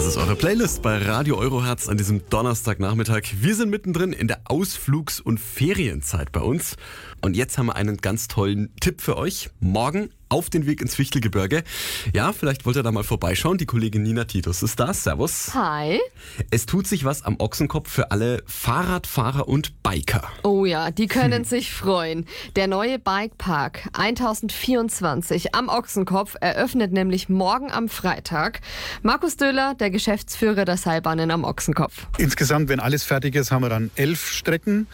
Das ist eure Playlist bei Radio Eurohertz an diesem Donnerstagnachmittag. Wir sind mittendrin in der Ausflugs- und Ferienzeit bei uns. Und jetzt haben wir einen ganz tollen Tipp für euch. Morgen auf den Weg ins Fichtelgebirge. Ja, vielleicht wollt ihr da mal vorbeischauen. Die Kollegin Nina Titus ist da. Servus. Hi. Es tut sich was am Ochsenkopf für alle Fahrradfahrer und Biker. Oh ja, die können sich freuen. Der neue Bikepark 1024 am Ochsenkopf eröffnet nämlich morgen am Freitag. Markus Döhler, der Geschäftsführer der Seilbahnen am Ochsenkopf. Insgesamt, wenn alles fertig ist, haben wir dann 11 Strecken.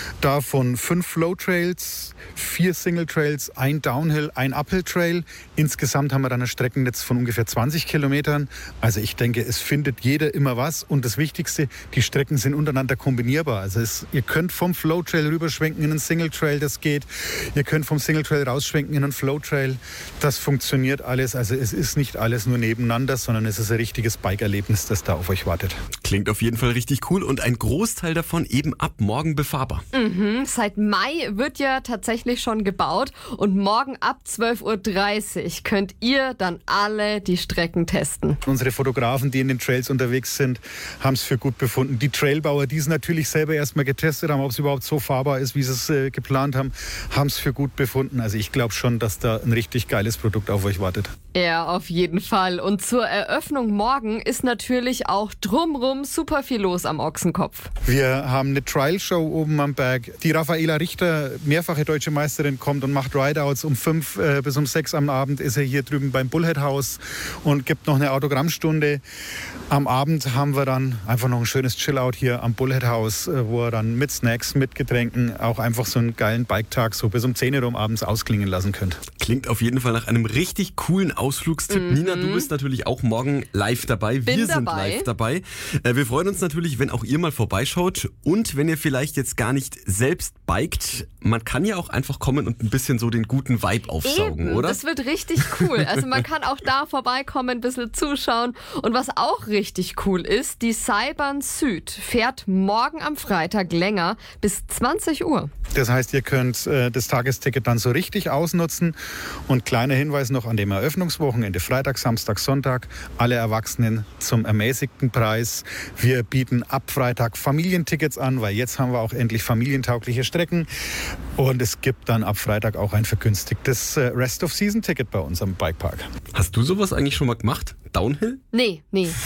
Davon 5 Flow-Trails, 4 Single-Trails, ein Downhill, ein Uphill-Trail. Insgesamt haben wir dann ein Streckennetz von ungefähr 20 Kilometern. Also ich denke, es findet jeder immer was. Und das Wichtigste, die Strecken sind untereinander kombinierbar. Also ihr könnt vom Flow-Trail rüberschwenken in einen Single-Trail, das geht. Ihr könnt vom Single-Trail rausschwenken in einen Flow-Trail. Das funktioniert alles. Also es ist nicht alles nur nebeneinander, sondern es ist ein richtiges Bike-Erlebnis, das da auf euch wartet. Klingt auf jeden Fall richtig cool und ein Großteil davon eben ab morgen befahrbar. Seit Mai wird ja tatsächlich schon gebaut und morgen ab 12:30 Uhr könnt ihr dann alle die Strecken testen. Unsere Fotografen, die in den Trails unterwegs sind, haben es für gut befunden. Die Trailbauer, die es natürlich selber erstmal getestet haben, ob es überhaupt so fahrbar ist, wie sie es geplant haben, haben es für gut befunden. Also ich glaube schon, dass da ein richtig geiles Produkt auf euch wartet. Ja, auf jeden Fall. Und zur Eröffnung morgen ist natürlich auch drumrum super viel los am Ochsenkopf. Wir haben eine Trial-Show oben am Berg. Die Raffaela Richter, mehrfache deutsche Meisterin, kommt und macht Rideouts. Um 5 bis um 6 am Abend ist er hier drüben beim Bullhead House und gibt noch eine Autogrammstunde. Am Abend haben wir dann einfach noch ein schönes Chill-Out hier am Bullhead House, wo er dann mit Snacks, mit Getränken auch einfach so einen geilen Bike-Tag so bis um 10 Uhr rum abends ausklingen lassen könnt. Klingt auf jeden Fall nach einem richtig coolen Ausflugstipp. Nina, du bist natürlich auch morgen live dabei. Wir sind live dabei. Wir freuen uns natürlich, wenn auch ihr mal vorbeischaut und wenn ihr vielleicht jetzt gar nicht selbst bikt. Man kann ja auch einfach kommen und ein bisschen so den guten Vibe aufsaugen, oder? Das wird richtig cool. Also man kann auch da vorbeikommen, ein bisschen zuschauen. Und was auch richtig cool ist, die Seilbahn Süd fährt morgen am Freitag länger bis 20 Uhr. Das heißt, ihr könnt das Tagesticket dann so richtig ausnutzen. Und kleiner Hinweis noch an dem Eröffnungswochenende, Freitag, Samstag, Sonntag, alle Erwachsenen zum ermäßigten Preis. Wir bieten ab Freitag Familientickets an, weil jetzt haben wir auch endlich familientaugliche Strecken. Und es gibt dann ab Freitag auch ein vergünstigtes Rest-of-Season-Ticket bei uns am Bikepark. Hast du sowas eigentlich schon mal gemacht? Downhill? Nee,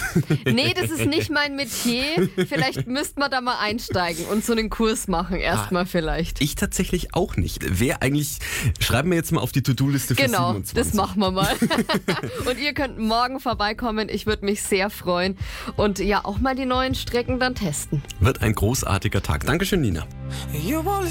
das ist nicht mein Metier. Vielleicht müsste man da mal einsteigen und so einen Kurs machen erstmal vielleicht. Ich tatsächlich auch nicht. Wer eigentlich, schreiben wir jetzt mal auf die To-Do-Liste für 27. Genau, das machen wir mal. Und ihr könnt morgen vorbeikommen. Ich würde mich sehr freuen. Und ja, auch mal die neuen Strecken dann testen. Wird ein großartiger Tag. Dankeschön, Nina.